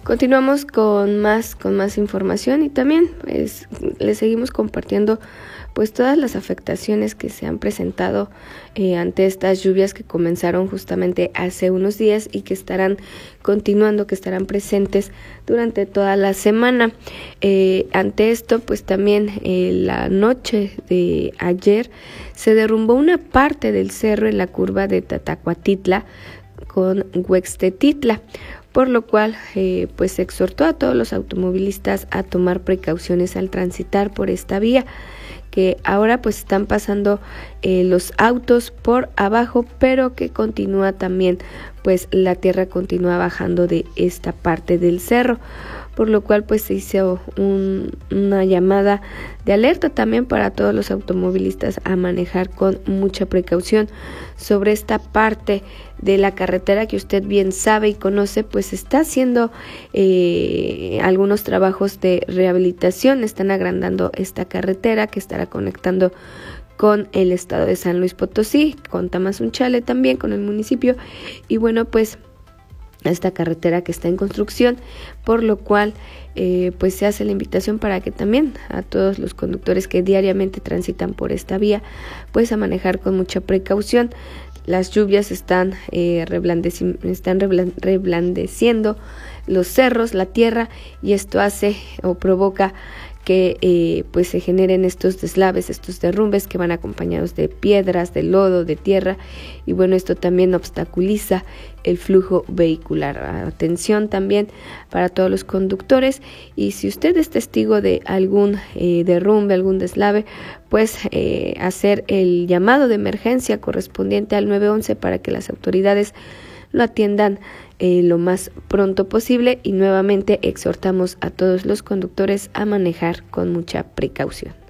Continuamos con más información y también les seguimos compartiendo pues todas las afectaciones que se han presentado ante estas lluvias que comenzaron justamente hace unos días y que estarán continuando, que estarán presentes durante toda la semana. Ante esto, pues también la noche de ayer se derrumbó una parte del cerro en la curva de Tatacuatitla con Huextetitla, por lo cual pues se exhortó a todos los automovilistas a tomar precauciones al transitar por esta vía, que ahora pues están pasando los autos por abajo, pero que continúa también, pues la tierra continúa bajando de esta parte del cerro, por lo cual pues se hizo una llamada de alerta también para todos los automovilistas a manejar con mucha precaución sobre esta parte de la carretera que usted bien sabe y conoce. Pues está haciendo algunos trabajos de rehabilitación, están agrandando esta carretera que estará conectando con el estado de San Luis Potosí, con Tamazunchale también, con el municipio, y bueno, pues esta carretera que está en construcción, por lo cual pues se hace la invitación para que también a todos los conductores que diariamente transitan por esta vía, pues a manejar con mucha precaución. Las lluvias están reblandeciendo los cerros, la tierra, y esto hace o provoca que pues se generen estos deslaves, estos derrumbes que van acompañados de piedras, de lodo, de tierra, y bueno, esto también obstaculiza el flujo vehicular. Atención también para todos los conductores, y si usted es testigo de algún derrumbe, algún deslave, pues hacer el llamado de emergencia correspondiente al 911 para que las autoridades lo atiendan lo más pronto posible, y nuevamente exhortamos a todos los conductores a manejar con mucha precaución.